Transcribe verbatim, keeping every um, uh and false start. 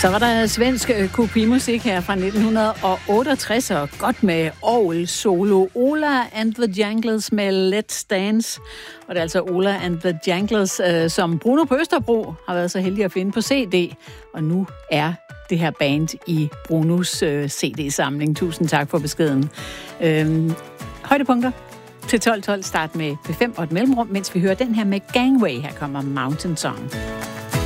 Så var der svensk kopimusik her fra nitten otteogtres, og godt med orgel solo. Ola and the Janglers med Let's Dance. Og det er altså Ola and the Janglers, øh, som Bruno på Østerbro har været så heldig at finde på C D. Og nu er det her band i Brunos øh, C D-samling. Tusind tak for beskeden. Øh, højdepunkter til tolv tolv. Start med P fem og et mellemrum, mens vi hører den her med Gangway. Her kommer Mountain Song.